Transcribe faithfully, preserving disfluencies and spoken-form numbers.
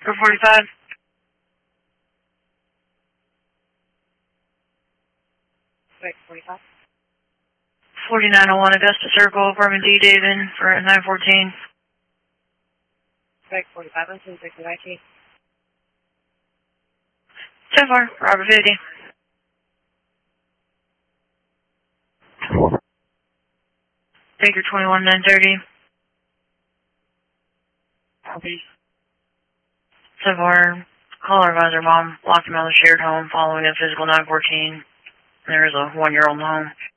four forty-five. Wait, forty-five. forty-nine oh one Augusta Circle, apartment D, David, for nine fourteen. Wait, forty-five, I'm two sixty I T. So far, Robert fifty. Baker twenty-one nine thirty. Copy. So far, caller advisor mom locked him out of the shared home following a physical nine fourteen. There is a one-year-old in the home.